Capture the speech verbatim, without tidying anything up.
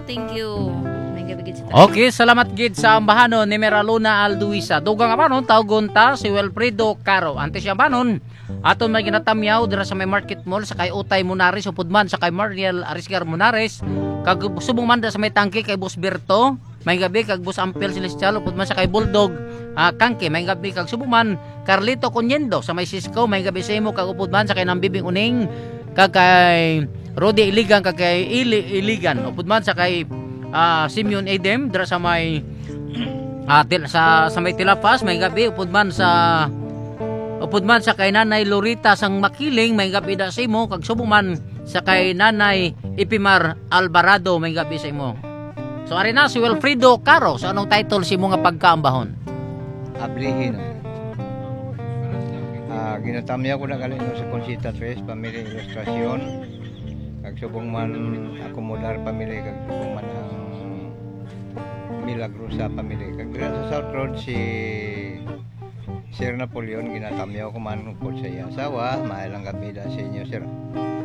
thank you. May gabi gid sa Okay, salamat gid sa ambahanon ni Meraluna Alduisa. Dugang abanon tawgon ta si Wilfredo Caro. Ante siya abanon. Aton may ginatamyaw dira sa may market mall sa kay Utay Munares upod man sa kay Mariel Arisgar Munares. Kag subong man da sa may tangke kay Boss Berto. May gabi kag Boss Ampel Celestial upod man sa kay Bulldog. Ah, Kangke may gabi kag subong man Carlito Conyendo sa may Cisco. May gabi sa imo kag upod man sa kay Nambibing Uning. Kag kay Rodi Iligan kag kay Ili Iligan upod man sa kay uh, Simeon Edem dira sa may uh, til, sa sa may Tilapas may gabi upod man sa upod man sa kay Nanay Lorita sang Makiling may gabi da sa imo kag subong man sa kay Nanay Ipimar Alvarado may gabi sa imo. So ari na si Wilfredo Caro sa anong title si mo nga pagkaambahon? Ablihin. Ah, ginatamya ko na galing sa Conchita Tres, Pamilya Ilustrasyon. Kag subong man akomodar pamilya kag subong man ang Milagrosa pamilya. Kag dira sa South Road si Sir Napoleon ginatamya ko man po sa iya asawa, maalang gabi da sa inyo sir.